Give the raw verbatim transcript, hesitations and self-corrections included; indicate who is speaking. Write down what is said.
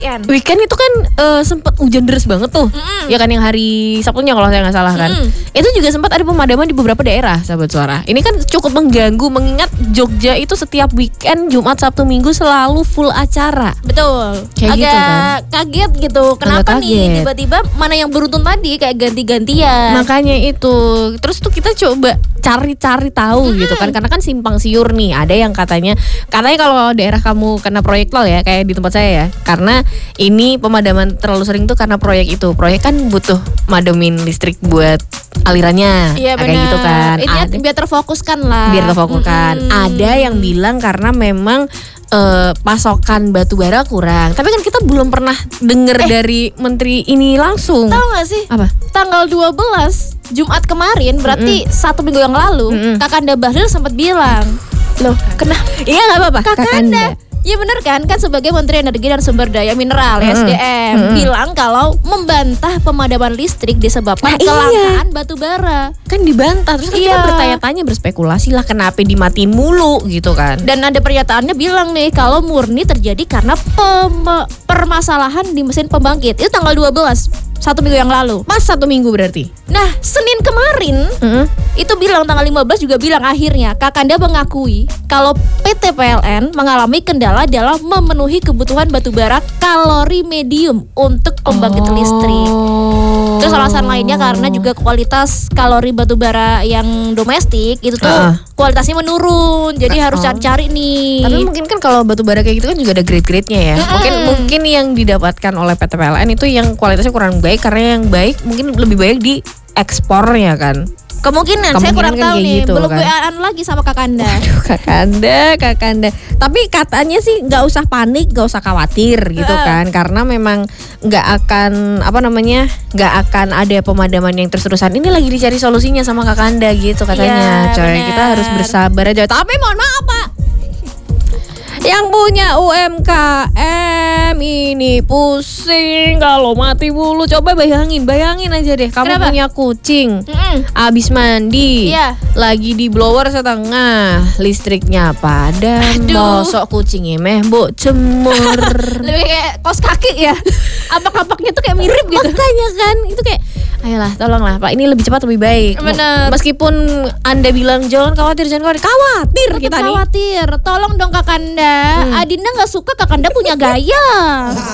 Speaker 1: Weekend.
Speaker 2: Weekend itu kan uh, sempat hujan deras banget tuh. Mm-mm. Ya kan yang hari Sabtunya kalau saya nggak salah kan. Mm. Itu juga sempat ada pemadaman di beberapa daerah, sahabat suara. Ini kan cukup mengganggu mengingat Jogja itu setiap weekend Jumat, Sabtu, Minggu selalu full acara.
Speaker 1: Betul.
Speaker 2: Kayak
Speaker 1: Agak
Speaker 2: gitu kan.
Speaker 1: kaget gitu. Kenapa
Speaker 2: Agak
Speaker 1: nih
Speaker 2: kaget.
Speaker 1: tiba-tiba mana yang beruntun tadi kayak ganti-gantian.
Speaker 2: Makanya itu. Terus tuh kita coba cari-cari tahu mm-hmm. gitu kan, karena kan simpang siur nih. Ada yang katanya katanya kalau daerah kamu kena proyek tol ya, kayak di tempat saya ya. Karena ini pemadaman terlalu sering tuh karena proyek itu. Proyek kan butuh mademin listrik buat alirannya.
Speaker 1: Iya
Speaker 2: kayak
Speaker 1: benar.
Speaker 2: gitu kan.
Speaker 1: Ini
Speaker 2: Ada,
Speaker 1: biar terfokuskan lah.
Speaker 2: biar terfokuskan.
Speaker 1: Mm-hmm.
Speaker 2: Ada yang bilang karena memang uh, pasokan batu bara kurang. Tapi kan kita belum pernah denger eh. dari menteri ini langsung.
Speaker 1: Tahu gak sih?
Speaker 2: Apa?
Speaker 1: Tanggal dua belas Jumat kemarin, berarti mm-hmm. satu minggu yang lalu, mm-hmm. Kakanda Bahlil sempat bilang, loh, kena?
Speaker 2: Iya nggak apa-apa.
Speaker 1: Kakanda. Iya bener kan, kan sebagai Menteri Energi dan Sumber Daya Mineral mm-hmm. S D M mm-hmm. bilang kalau membantah pemadaman listrik disebabkan nah, kelangkaan iya. batu bara. Kan dibantah, terus kan
Speaker 2: iya.
Speaker 1: kita bertanya-tanya, berspekulasi lah kenapa dimatiin mulu gitu kan. Dan ada pernyataannya bilang nih kalau murni terjadi karena pem- permasalahan di mesin pembangkit. Itu tanggal dua belas, satu minggu yang lalu.
Speaker 2: Pas satu minggu berarti.
Speaker 1: Nah, Senin kemarin mm-hmm. itu bilang tanggal lima belas juga bilang akhirnya Kakanda mengakui kalau P T P L N mengalami kendala dalam memenuhi kebutuhan batubara kalori medium untuk pembangkit
Speaker 2: oh.
Speaker 1: listrik. Terus alasan lainnya karena juga kualitas kalori batubara yang domestik itu tuh uh. kualitasnya menurun. Jadi uh. harus cari-cari nih.
Speaker 2: Tapi mungkin kan kalau batubara kayak gitu kan juga ada grade-grade-nya ya. Mm-hmm. Mungkin mungkin yang didapatkan oleh P T P L N itu yang kualitasnya kurang baik, karena yang baik mungkin lebih baik di ekspornya kan.
Speaker 1: Kemungkinan,
Speaker 2: Kemungkinan
Speaker 1: saya kurang
Speaker 2: kan
Speaker 1: tahu nih
Speaker 2: gitu,
Speaker 1: belum
Speaker 2: kan.
Speaker 1: W A-an lagi sama Kakanda.
Speaker 2: Aduh Kakanda, Kakanda. Tapi katanya sih nggak usah panik, nggak usah khawatir gitu uh. kan, karena memang nggak akan apa namanya, nggak akan ada pemadaman yang terus-terusan. Ini lagi dicari solusinya sama Kakanda gitu katanya.
Speaker 1: Ya,
Speaker 2: coy,
Speaker 1: bener.
Speaker 2: kita harus bersabar aja. Tapi mohon maaf Pak, yang punya U M K M ini pusing kalau mati mulu. Coba bayangin, bayangin aja deh. Kamu
Speaker 1: Kenapa?
Speaker 2: punya kucing,
Speaker 1: Mm-mm.
Speaker 2: abis mandi,
Speaker 1: iya.
Speaker 2: lagi di blower setengah, listriknya padam. Mosok kucingnya meh mbok jemur.
Speaker 1: Lebih kayak kos kaki ya. Apak-apaknya tuh kayak mirip gitu.
Speaker 2: Makanya kan, itu kayak ayolah tolonglah Pak, ini lebih cepat lebih baik.
Speaker 1: Bener.
Speaker 2: Meskipun Anda bilang jangan khawatir, jangan khawatir, khawatir
Speaker 1: Tetap
Speaker 2: kita nih.
Speaker 1: khawatir. Tolong dong Kakanda. Hmm. Adinda nggak suka Kakanda punya gaya.